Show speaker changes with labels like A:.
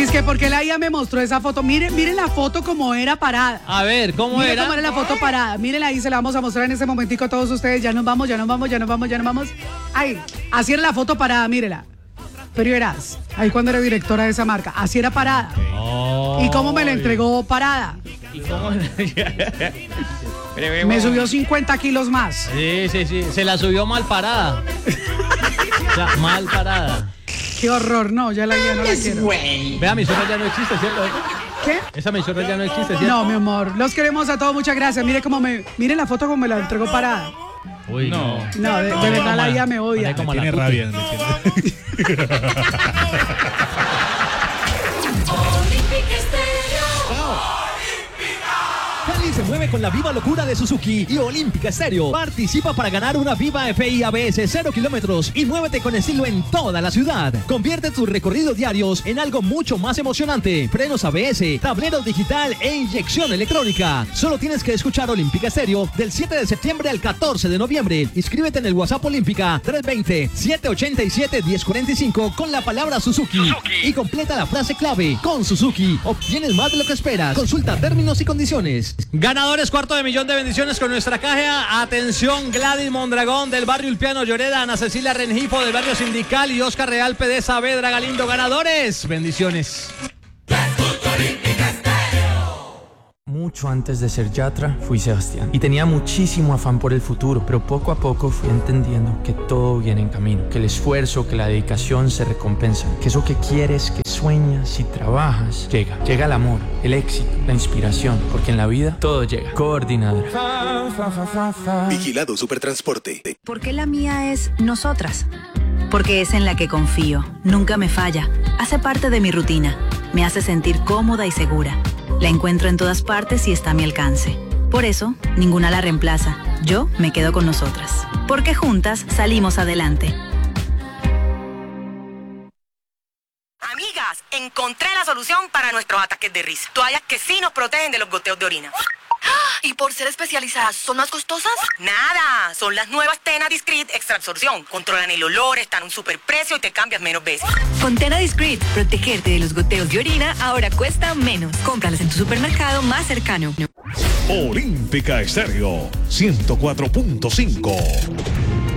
A: Es que porque la IA me mostró esa foto. Miren la foto como era parada.
B: A ver, ¿cómo
A: Miren
B: era?
A: cómo era la foto parada. Mírenla ahí, se la vamos a mostrar en este momentico a todos ustedes. Ya nos vamos. Ay, así era la foto parada, mírela. Pero verás, ahí cuando era directora de esa marca, así era parada.
B: Oh.
A: ¿Y cómo me la entregó parada?
B: ¿Y cómo?
A: Me subió 50 kilos más.
B: Sí. Se la subió mal parada. O sea, mal parada.
A: Qué horror, no, ya la IA no la quiero.
B: Vea, mi zorra ya no existe, ¿cierto?
A: ¿Qué?
B: Esa mi zorra ya no existe, ¿cierto?
A: No, mi amor, los queremos a todos, muchas gracias. Miren la foto como me la entregó parada.
B: Uy, no.
A: No, de verdad la IA me odia.
C: Tiene rabia.
D: Cali se mueve con la viva locura de Suzuki y Olímpica Estéreo. Participa para ganar una Viva FI ABS 0 kilómetros y muévete con estilo en toda la ciudad. Convierte tus recorridos diarios en algo mucho más emocionante. Frenos ABS, tablero digital e inyección electrónica. Solo tienes que escuchar Olímpica Estéreo del 7 de septiembre al 14 de noviembre. Inscríbete en el WhatsApp Olímpica 320-787-1045 con la palabra Suzuki. Y completa la frase clave. Con Suzuki obtienes más de lo que esperas. Consulta términos y condiciones.
B: Ganadores, $250,000 de bendiciones con nuestra caja. Atención, Gladys Mondragón del barrio Ulpiano Lloreda, Ana Cecilia Rengifo del barrio Sindical y Oscar Real PD Saavedra Galindo. Ganadores, bendiciones.
E: Mucho antes de ser Yatra, fui Sebastián. Y tenía muchísimo afán por el futuro, pero poco a poco fui entendiendo que todo viene en camino. Que el esfuerzo, que la dedicación se recompensan. Que eso que quieres, que sueñas y trabajas, llega. Llega el amor, el éxito, la inspiración. Porque en la vida todo llega. Coordinadora.
F: Vigilado Supertransporte.
G: ¿Por qué la mía es Nosotras? Porque es en la que confío. Nunca me falla. Hace parte de mi rutina. Me hace sentir cómoda y segura. La encuentro en todas partes y está a mi alcance. Por eso, ninguna la reemplaza. Yo me quedo con Nosotras. Porque juntas salimos adelante.
H: Amigas, encontré la solución para nuestros ataques de risa. Toallas que sí nos protegen de los goteos de orina.
I: ¿Y por ser especializadas, son más costosas?
H: Nada, son las nuevas Tena Discreet Extra Absorción. Controlan el olor, están a un superprecio y te cambias menos veces.
J: Con Tena Discreet, protegerte de los goteos de orina ahora cuesta menos. Cómpralas en tu supermercado más cercano.
C: Olímpica Estéreo 104.5.